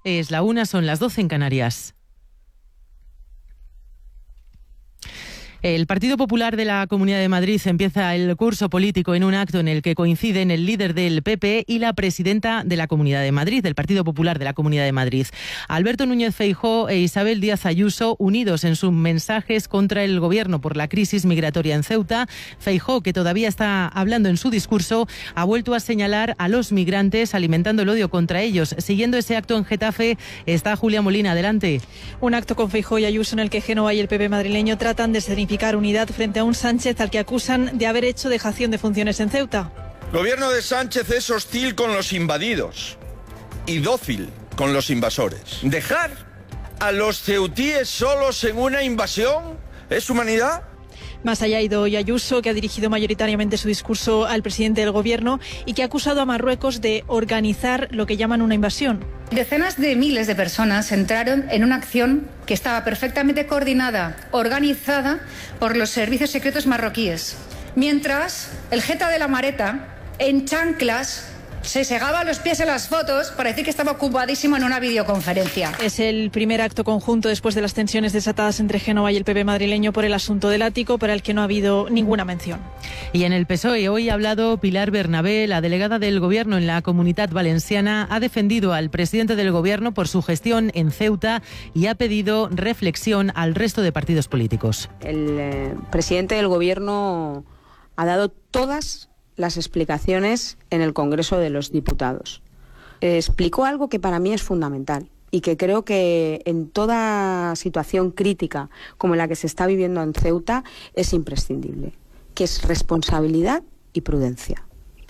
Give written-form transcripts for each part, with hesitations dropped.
Es la 1, son las 12 en Canarias. El Partido Popular de la Comunidad de Madrid empieza el curso político en un acto en el que coinciden el líder del PP y la presidenta de la Comunidad de Madrid, del Partido Popular de la Comunidad de Madrid. Alberto Núñez Feijóo e Isabel Díaz Ayuso, unidos en sus mensajes contra el Gobierno por la crisis migratoria en Ceuta. Feijóo, que todavía está hablando en su discurso, ha vuelto a señalar a los migrantes, alimentando el odio contra ellos. Siguiendo ese acto en Getafe está Julia Molina. Adelante. Un acto con Feijóo y Ayuso en el que Génova y el PP madrileño tratan de significar unidad frente a un Sánchez al que acusan de haber hecho dejación de funciones en Ceuta. El gobierno de Sánchez es hostil con los invadidos y dócil con los invasores. ¿Dejar a los ceutíes solos en una invasión es humanidad? Más allá ha ido hoy Ayuso, que ha dirigido mayoritariamente su discurso al presidente del Gobierno y que ha acusado a Marruecos de organizar lo que llaman una invasión. Decenas de miles de personas entraron en una acción que estaba perfectamente coordinada, organizada por los servicios secretos marroquíes. Mientras el jeta de la Mareta, en chanclas, se segaba los pies en las fotos para decir que estaba ocupadísimo en una videoconferencia. Es el primer acto conjunto después de las tensiones desatadas entre Génova y el PP madrileño por el asunto del ático, para el que no ha habido ninguna mención. Y en el PSOE hoy ha hablado Pilar Bernabé, la delegada del Gobierno en la Comunitat Valenciana. Ha defendido al presidente del Gobierno por su gestión en Ceuta y ha pedido reflexión al resto de partidos políticos. El presidente del Gobierno ha dado todas las explicaciones en el Congreso de los Diputados. Explicó algo que para mí es fundamental y que creo que en toda situación crítica como la que se está viviendo en Ceuta es imprescindible, que es responsabilidad y prudencia.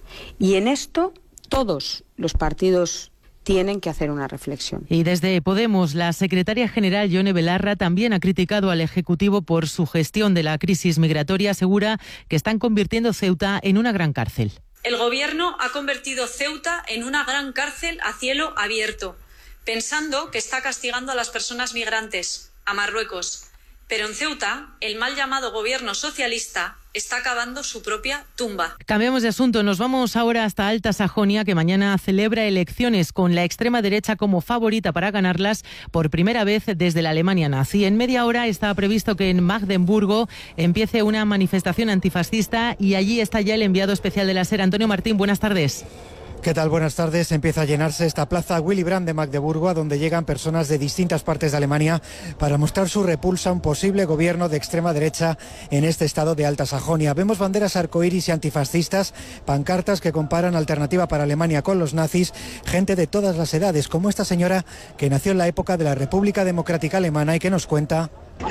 Y en esto todos los partidos tienen que hacer una reflexión. Y desde Podemos, la secretaria general Yone Belarra también ha criticado al Ejecutivo por su gestión de la crisis migratoria. Asegura que están convirtiendo Ceuta en una gran cárcel. El Gobierno ha convertido Ceuta en una gran cárcel a cielo abierto, pensando que está castigando a las personas migrantes, a Marruecos. Pero en Ceuta, el mal llamado Gobierno socialista está cavando su propia tumba. Cambiamos de asunto, nos vamos ahora hasta Alta Sajonia, que mañana celebra elecciones con la extrema derecha como favorita para ganarlas por primera vez desde la Alemania nazi. En media hora está previsto que en Magdeburgo empiece una manifestación antifascista y allí está ya el enviado especial de la SER, Antonio Martín. Buenas tardes. ¿Qué tal? Buenas tardes. Empieza a llenarse esta plaza Willy Brandt de Magdeburgo, a donde llegan personas de distintas partes de Alemania para mostrar su repulsa a un posible gobierno de extrema derecha en este estado de Alta Sajonia. Vemos banderas arcoíris y antifascistas, pancartas que comparan Alternativa para Alemania con los nazis, gente de todas las edades, como esta señora que nació en la época de la República Democrática Alemana y que nos cuenta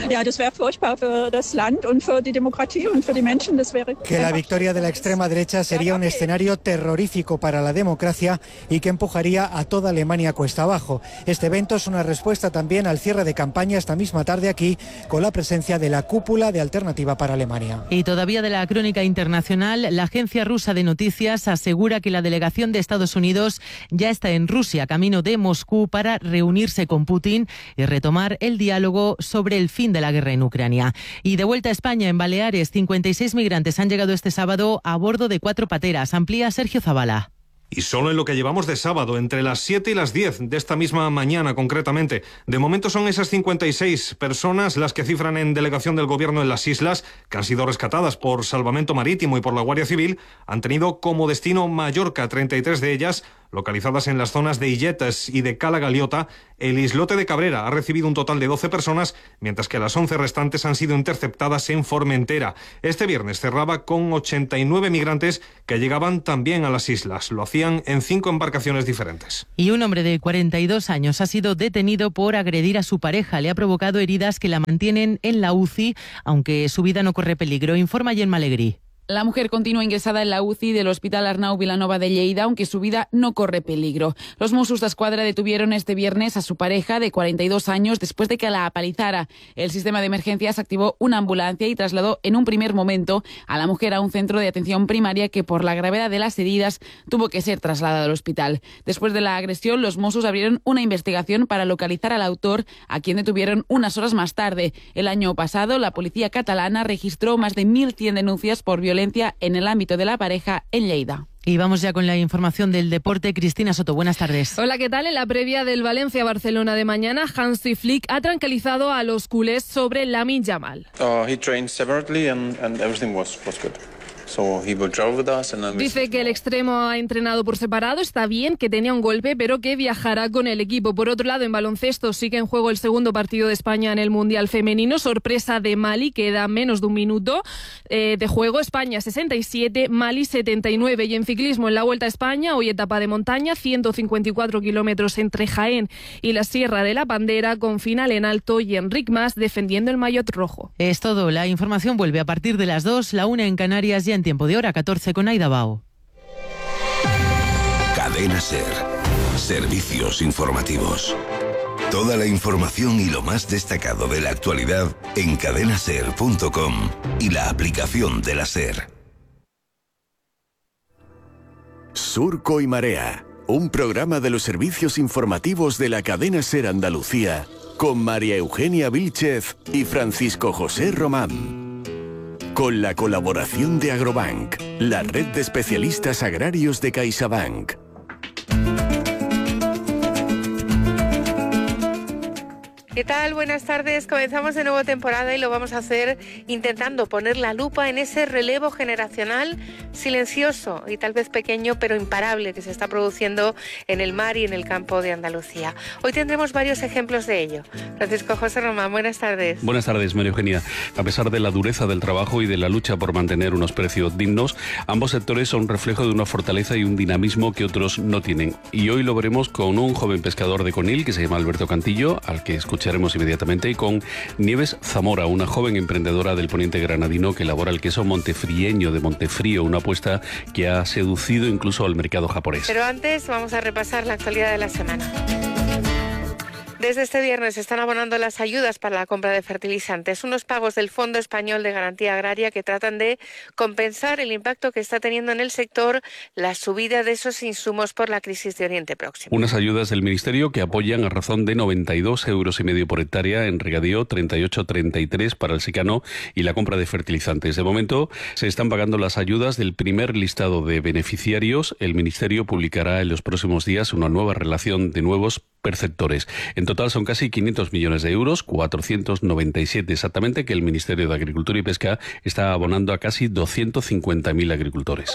que la victoria de la extrema derecha sería un escenario terrorífico para la democracia y que empujaría a toda Alemania cuesta abajo. Este evento es una respuesta también al cierre de campaña esta misma tarde aquí, con la presencia de la cúpula de Alternativa para Alemania. Y todavía de la crónica internacional, la agencia rusa de noticias asegura que la delegación de Estados Unidos ya está en Rusia, camino de Moscú, para reunirse con Putin y retomar el diálogo sobre el fin de la guerra en Ucrania. Y de vuelta a España, en Baleares, 56 migrantes han llegado este sábado a bordo de 4 pateras. Amplía Sergio Zabala. Y solo en lo que llevamos de sábado, entre las 7 y las 10 de esta misma mañana concretamente. De momento son esas 56 personas las que cifran en delegación del Gobierno en las islas, que han sido rescatadas por Salvamento Marítimo y por la Guardia Civil. Han tenido como destino Mallorca, 33 de ellas localizadas en las zonas de Illetes y de Cala Galiota. El islote de Cabrera ha recibido un total de 12 personas, mientras que las 11 restantes han sido interceptadas en Formentera. Este viernes cerraba con 89 migrantes que llegaban también a las islas. Lo hacían en 5 embarcaciones diferentes. Y un hombre de 42 años ha sido detenido por agredir a su pareja. Le ha provocado heridas que la mantienen en la UCI, aunque su vida no corre peligro. Informa Gemma Alegrí. La mujer continúa ingresada en la UCI del Hospital Arnau Vilanova de Lleida, aunque su vida no corre peligro. Los Mossos d'Esquadra detuvieron este viernes a su pareja de 42 años después de que la apalizara. El sistema de emergencias activó una ambulancia y trasladó en un primer momento a la mujer a un centro de atención primaria que, por la gravedad de las heridas, tuvo que ser trasladada al hospital. Después de la agresión, los Mossos abrieron una investigación para localizar al autor, a quien detuvieron unas horas más tarde. El año pasado, la policía catalana registró más de 1.100 denuncias por violencia en el ámbito de la pareja en Lleida. Y vamos ya con la información del deporte. Cristina Soto, buenas tardes. Hola, ¿qué tal? En la previa del Valencia-Barcelona de mañana, Hansi Flick ha tranquilizado a los culés sobre Lamine Yamal. He trained separately and everything was good. Dice que el extremo ha entrenado por separado, está bien, que tenía un golpe, pero que viajará con el equipo. Por otro lado, en baloncesto sigue en juego el segundo partido de España en el Mundial Femenino. Sorpresa de Mali, queda menos de un minuto de juego. España 67, Mali 79. Y en ciclismo, en la Vuelta a España, hoy etapa de montaña, 154 kilómetros entre Jaén y la Sierra de la Bandera, con final en alto y Enric Mas defendiendo el maillot rojo. Es todo. La información vuelve a partir de las 2, la 1 en Canarias, y en tiempo de hora 14 con Aida Bao. Cadena SER. Servicios informativos. Toda la información y lo más destacado de la actualidad en cadenaser.com y la aplicación de la SER. Surco y Marea, un programa de los servicios informativos de la cadena SER Andalucía, con María Eugenia Vílchez y Francisco José Román. Con la colaboración de Agrobank, la red de especialistas agrarios de CaixaBank. ¿Qué tal? Buenas tardes. Comenzamos de nuevo temporada y lo vamos a hacer intentando poner la lupa en ese relevo generacional silencioso y tal vez pequeño, pero imparable, que se está produciendo en el mar y en el campo de Andalucía. Hoy tendremos varios ejemplos de ello. Francisco José Román, buenas tardes. Buenas tardes, María Eugenia. A pesar de la dureza del trabajo y de la lucha por mantener unos precios dignos, ambos sectores son reflejo de una fortaleza y un dinamismo que otros no tienen. Y hoy lo veremos con un joven pescador de Conil que se llama Alberto Cantillo, al que escucharemos inmediatamente, y con Nieves Zamora, una joven emprendedora del poniente granadino que elabora el queso montefrieño de Montefrío, una apuesta que ha seducido incluso al mercado japonés. Pero antes vamos a repasar la actualidad de la semana. Desde este viernes se están abonando las ayudas para la compra de fertilizantes, unos pagos del Fondo Español de Garantía Agraria que tratan de compensar el impacto que está teniendo en el sector la subida de esos insumos por la crisis de Oriente Próximo. Unas ayudas del Ministerio que apoyan a razón de 92,5 euros por hectárea en regadío, 38,33 para el secano y la compra de fertilizantes. De momento se están pagando las ayudas del primer listado de beneficiarios. El Ministerio publicará en los próximos días una nueva relación de nuevos perceptores. En total son casi 500 millones de euros, 497 exactamente, que el Ministerio de Agricultura y Pesca está abonando a casi 250.000 agricultores.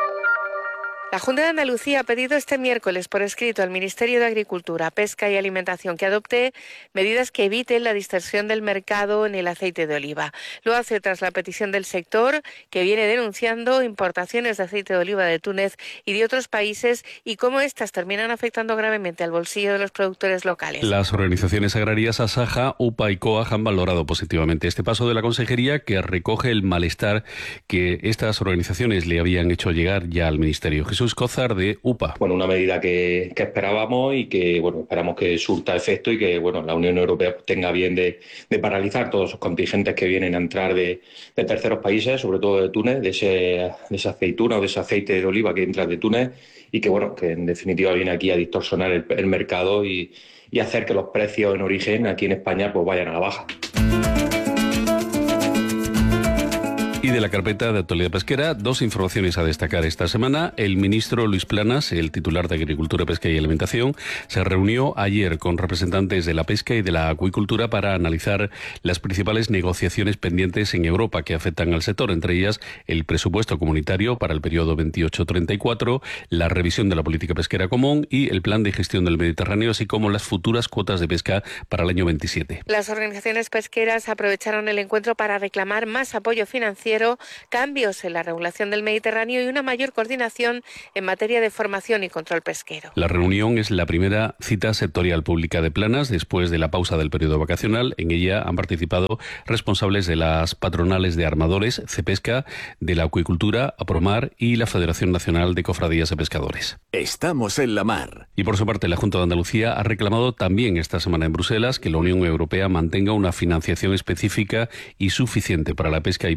La Junta de Andalucía ha pedido este miércoles por escrito al Ministerio de Agricultura, Pesca y Alimentación que adopte medidas que eviten la distorsión del mercado en el aceite de oliva. Lo hace tras la petición del sector, que viene denunciando importaciones de aceite de oliva de Túnez y de otros países y cómo estas terminan afectando gravemente al bolsillo de los productores locales. Las organizaciones agrarias Asaja, UPA y COAG han valorado positivamente este paso de la Consejería, que recoge el malestar que estas organizaciones le habían hecho llegar ya al Ministerio. Jesús Cózar, de UPA. Bueno, una medida que esperábamos y que esperamos que surta efecto y que la Unión Europea tenga bien de paralizar todos esos contingentes que vienen a entrar de terceros países, sobre todo de Túnez, de esa aceituna o de ese aceite de oliva que entra de Túnez y que en definitiva viene aquí a distorsionar el mercado y hacer que los precios en origen aquí en España vayan a la baja. Y de la carpeta de actualidad pesquera, dos informaciones a destacar esta semana. El ministro Luis Planas, el titular de Agricultura, Pesca y Alimentación, se reunió ayer con representantes de la pesca y de la acuicultura para analizar las principales negociaciones pendientes en Europa que afectan al sector, entre ellas el presupuesto comunitario para el periodo 28-34, la revisión de la política pesquera común y el plan de gestión del Mediterráneo, así como las futuras cuotas de pesca para el año 27. Las organizaciones pesqueras aprovecharon el encuentro para reclamar más apoyo financiero, cambios en la regulación del Mediterráneo y una mayor coordinación en materia de formación y control pesquero. La reunión es la primera cita sectorial pública de Planas después de la pausa del periodo vacacional. En ella han participado responsables de las patronales de armadores, Cepesca, de la acuicultura, Apromar y la Federación Nacional de Cofradías de Pescadores. Estamos en la mar. Y por su parte, la Junta de Andalucía ha reclamado también esta semana en Bruselas que la Unión Europea mantenga una financiación específica y suficiente para la pesca y para la acuicultura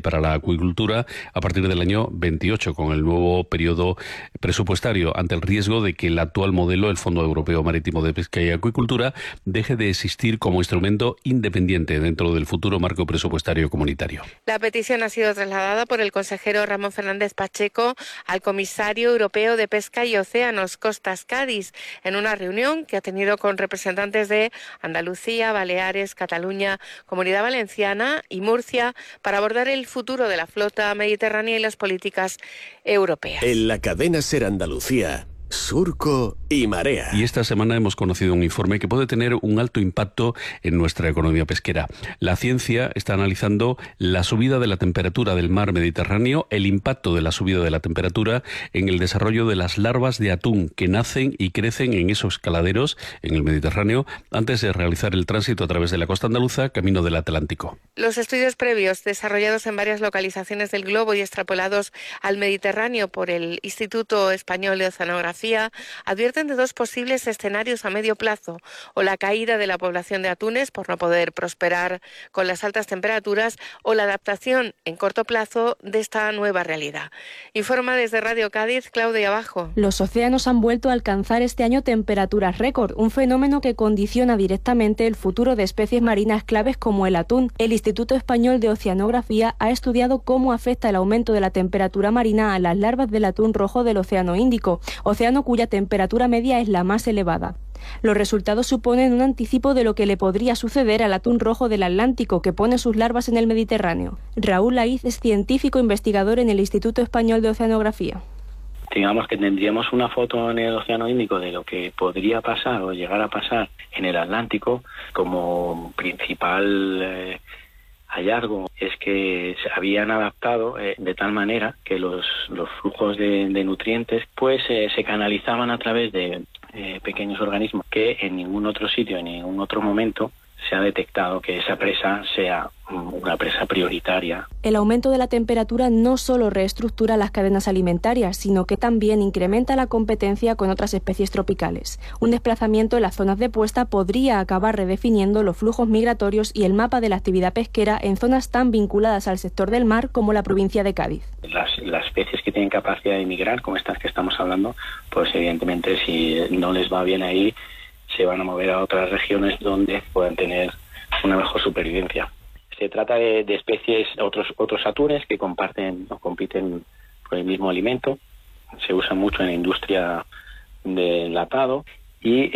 acuicultura a partir del año 28, con el nuevo periodo presupuestario, ante el riesgo de que el actual modelo, el Fondo Europeo Marítimo de Pesca y Acuicultura, deje de existir como instrumento independiente dentro del futuro marco presupuestario comunitario. La petición ha sido trasladada por el consejero Ramón Fernández Pacheco al comisario europeo de Pesca y Océanos, Costas Cádiz, en una reunión que ha tenido con representantes de Andalucía, Baleares, Cataluña, Comunidad Valenciana y Murcia para abordar el futuro de la flota mediterránea y las políticas europeas. En la cadena SER Andalucía, Surco y Marea. Y esta semana hemos conocido un informe que puede tener un alto impacto en nuestra economía pesquera. La ciencia está analizando la subida de la temperatura del mar Mediterráneo, el impacto de la subida de la temperatura en el desarrollo de las larvas de atún que nacen y crecen en esos caladeros en el Mediterráneo antes de realizar el tránsito a través de la costa andaluza camino del Atlántico. Los estudios previos desarrollados en varias localizaciones del globo y extrapolados al Mediterráneo por el Instituto Español de Oceanografía advierten de dos posibles escenarios a medio plazo: o la caída de la población de atunes por no poder prosperar con las altas temperaturas, o la adaptación en corto plazo de esta nueva realidad. Informa desde Radio Cádiz Claudia Abajo. Los océanos han vuelto a alcanzar este año temperaturas récord, un fenómeno que condiciona directamente el futuro de especies marinas claves como el atún. El Instituto Español de Oceanografía ha estudiado cómo afecta el aumento de la temperatura marina a las larvas del atún rojo del Océano Índico, océano cuya temperatura media es la más elevada. Los resultados suponen un anticipo de lo que le podría suceder al atún rojo del Atlántico, que pone sus larvas en el Mediterráneo. Raúl Laiz es científico investigador en el Instituto Español de Oceanografía. Digamos que tendríamos una foto en el Océano Índico de lo que podría pasar o llegar a pasar en el Atlántico. Como principal hallazgo es que se habían adaptado de tal manera que los flujos de nutrientes pues se canalizaban a través de pequeños organismos que en ningún otro sitio, en ningún otro momento se ha detectado que esa presa sea una presa prioritaria. El aumento de la temperatura no solo reestructura las cadenas alimentarias, sino que también incrementa la competencia con otras especies tropicales. Un desplazamiento en las zonas de puesta podría acabar redefiniendo los flujos migratorios y el mapa de la actividad pesquera en zonas tan vinculadas al sector del mar como la provincia de Cádiz. Las especies que tienen capacidad de migrar, como estas que estamos hablando, pues evidentemente si no les va bien ahí, se van a mover a otras regiones donde puedan tener una mejor supervivencia. Se trata de especies, otros atunes que comparten o compiten por el mismo alimento. Se usa mucho en la industria del enlatado y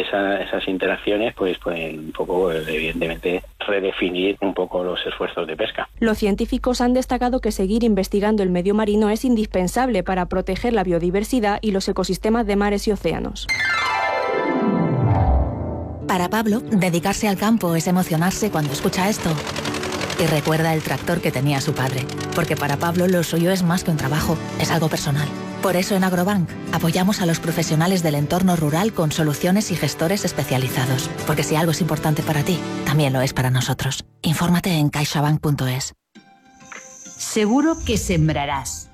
esas interacciones pues pueden un poco, evidentemente, redefinir un poco los esfuerzos de pesca. Los científicos han destacado que seguir investigando el medio marino es indispensable para proteger la biodiversidad y los ecosistemas de mares y océanos. Para Pablo, dedicarse al campo es emocionarse cuando escucha esto. Y recuerda el tractor que tenía su padre. Porque para Pablo lo suyo es más que un trabajo, es algo personal. Por eso en Agrobank apoyamos a los profesionales del entorno rural con soluciones y gestores especializados. Porque si algo es importante para ti, también lo es para nosotros. Infórmate en caixabank.es. Seguro que sembrarás.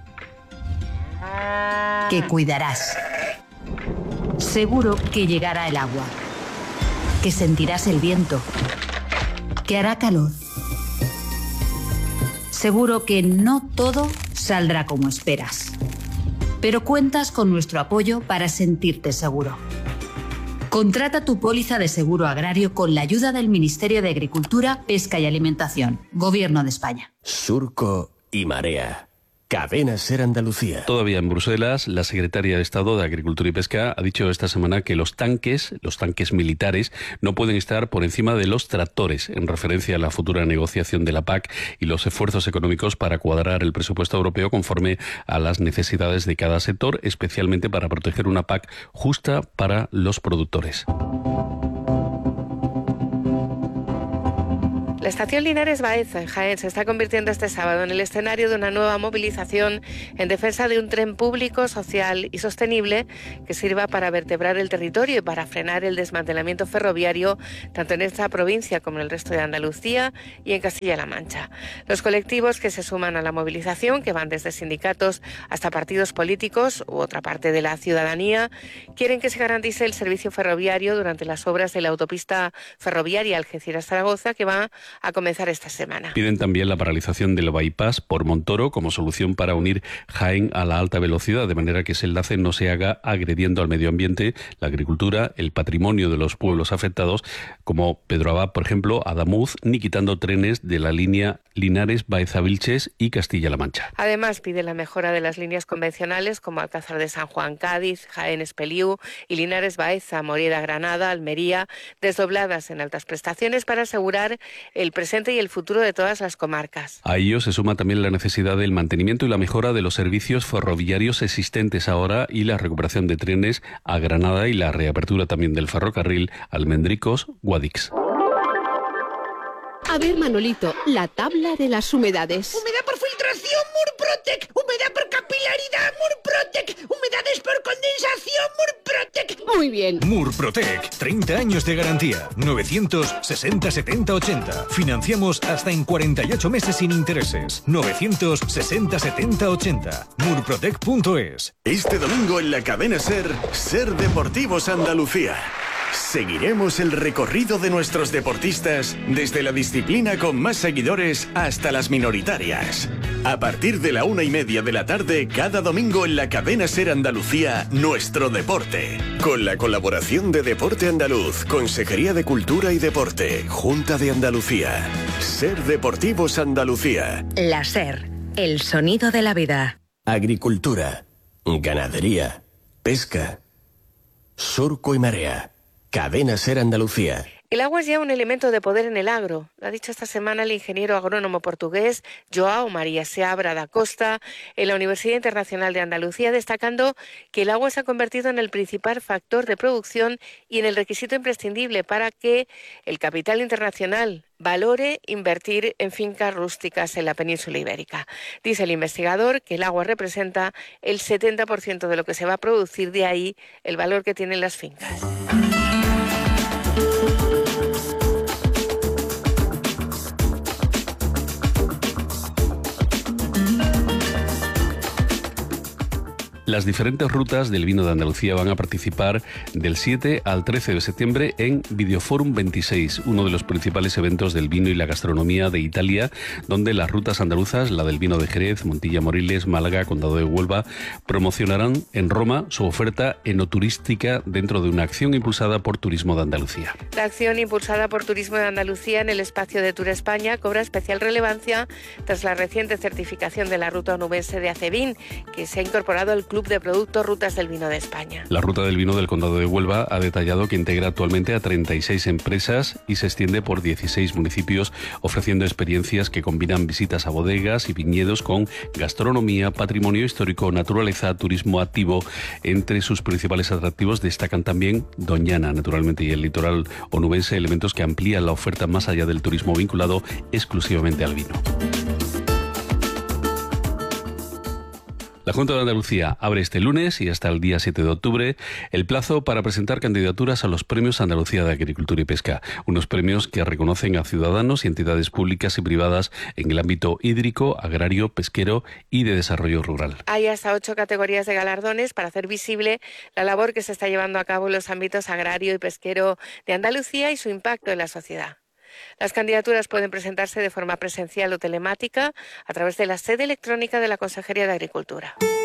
Que cuidarás. Seguro que llegará el agua. Que sentirás el viento, que hará calor. Seguro que no todo saldrá como esperas, pero cuentas con nuestro apoyo para sentirte seguro. Contrata tu póliza de seguro agrario con la ayuda del Ministerio de Agricultura, Pesca y Alimentación, Gobierno de España. Surco y Marea. Cadena SER Andalucía. Todavía en Bruselas, la secretaria de Estado de Agricultura y Pesca ha dicho esta semana que los tanques militares, no pueden estar por encima de los tractores, en referencia a la futura negociación de la PAC y los esfuerzos económicos para cuadrar el presupuesto europeo conforme a las necesidades de cada sector, especialmente para proteger una PAC justa para los productores. La estación Linares Baeza, en Jaén, se está convirtiendo este sábado en el escenario de una nueva movilización en defensa de un tren público, social y sostenible que sirva para vertebrar el territorio y para frenar el desmantelamiento ferroviario tanto en esta provincia como en el resto de Andalucía y en Castilla-La Mancha. Los colectivos que se suman a la movilización, que van desde sindicatos hasta partidos políticos u otra parte de la ciudadanía, quieren que se garantice el servicio ferroviario durante las obras de la autopista ferroviaria Algeciras-Zaragoza, que va a comenzar esta semana. Piden también la paralización del bypass por Montoro como solución para unir Jaén a la alta velocidad, de manera que ese enlace no se haga agrediendo al medio ambiente, la agricultura, el patrimonio de los pueblos afectados, como Pedro Abad, por ejemplo, Adamuz, ni quitando trenes de la línea Linares-Baeza-Vilches y Castilla-La Mancha. Además, pide la mejora de las líneas convencionales como Alcázar de San Juan-Cádiz, Jaén-Espeliú y Linares-Baeza-Morieda-Granada, Almería, desdobladas en altas prestaciones para asegurar el presente y el futuro de todas las comarcas. A ello se suma también la necesidad del mantenimiento y la mejora de los servicios ferroviarios existentes ahora y la recuperación de trenes a Granada y la reapertura también del ferrocarril Almendricos-Guadix. A ver, Manolito, la tabla de las humedades. Humedad por filtración, Murprotec. Humedad por capilaridad, Murprotec. Humedades por condensación, Murprotec. Muy bien. Murprotec, 30 años de garantía. 960 70 80. Financiamos hasta en 48 meses sin intereses. 960 70 80. Murprotec.es. Este domingo en la cadena SER Deportivos Andalucía. Seguiremos el recorrido de nuestros deportistas desde la disciplina con más seguidores hasta las minoritarias. A partir de la 1:30 de la tarde, cada domingo en la cadena SER Andalucía, Nuestro Deporte. Con la colaboración de Deporte Andaluz, Consejería de Cultura y Deporte, Junta de Andalucía. SER Deportivos Andalucía. La SER, el sonido de la vida. Agricultura, ganadería, pesca, surco y marea. Cadena SER Andalucía. El agua es ya un elemento de poder en el agro. Lo ha dicho esta semana el ingeniero agrónomo portugués João María Seabra da Costa en la Universidad Internacional de Andalucía, destacando que el agua se ha convertido en el principal factor de producción y en el requisito imprescindible para que el capital internacional valore invertir en fincas rústicas en la península ibérica. Dice el investigador que el agua representa el 70% de lo que se va a producir, de ahí el valor que tienen las fincas. Las diferentes rutas del vino de Andalucía van a participar del 7 al 13 de septiembre en Videoforum 26, uno de los principales eventos del vino y la gastronomía de Italia, donde las rutas andaluzas, la del vino de Jerez, Montilla, Moriles, Málaga, Condado de Huelva, promocionarán en Roma su oferta enoturística dentro de una acción impulsada por Turismo de Andalucía. La acción impulsada por Turismo de Andalucía en el espacio de Tour España cobra especial relevancia tras la reciente certificación de la ruta onubense de Acevin, que se ha incorporado al Club de Productos Rutas del Vino de España. La ruta del vino del Condado de Huelva ha detallado que integra actualmente a 36 empresas y se extiende por 16 municipios, ofreciendo experiencias que combinan visitas a bodegas y viñedos con gastronomía, patrimonio histórico, naturaleza, turismo activo. Entre sus principales atractivos destacan también Doñana, naturalmente, y el litoral onubense, elementos que amplían la oferta más allá del turismo vinculado exclusivamente al vino. La Junta de Andalucía abre este lunes y hasta el día 7 de octubre el plazo para presentar candidaturas a los Premios Andalucía de Agricultura y Pesca, unos premios que reconocen a ciudadanos y entidades públicas y privadas en el ámbito hídrico, agrario, pesquero y de desarrollo rural. Hay hasta 8 categorías de galardones para hacer visible la labor que se está llevando a cabo en los ámbitos agrario y pesquero de Andalucía y su impacto en la sociedad. Las candidaturas pueden presentarse de forma presencial o telemática a través de la sede electrónica de la Consejería de Agricultura.